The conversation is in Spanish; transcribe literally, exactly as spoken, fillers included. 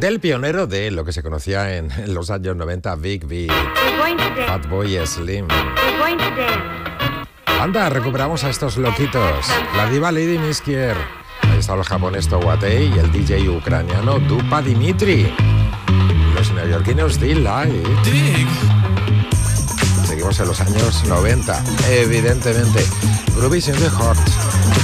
del pionero de lo que se conocía en, en los años noventa, Big Beat, Fatboy Slim. Anda, recuperamos a estos loquitos. La diva Lady Miskier. Ahí está el japonés Towatei y el D J ucraniano Dupa Dimitri. Los neoyorquinos D-Light. Seguimos en los años noventa, evidentemente. Groovies in the Heart.